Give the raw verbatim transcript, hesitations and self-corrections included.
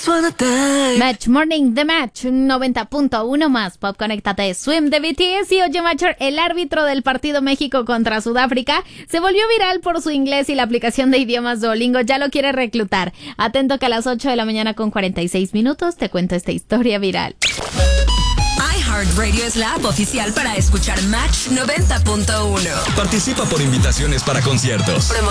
just wanna die. Match Morning, The Match, noventa punto uno más. Pop, conéctate. Swim de B T S y Oye Macher, el árbitro del partido México contra Sudáfrica, se volvió viral por su inglés y la aplicación de idiomas Duolingo ya lo quiere reclutar. Atento que a las ocho de la mañana con cuarenta y seis minutos te cuento esta historia viral. iHeartRadio es la app oficial para escuchar Match noventa punto uno. Participa por invitaciones para conciertos,